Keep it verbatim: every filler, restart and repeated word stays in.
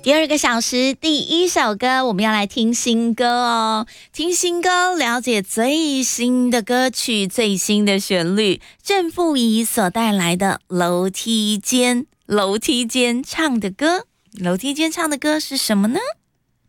第二个小时第一首歌，我们要来听新歌哦。听新歌，了解最新的歌曲、最新的旋律。郑富仪所带来的《楼梯间》，楼梯间唱的歌，楼梯间唱的歌是什么呢？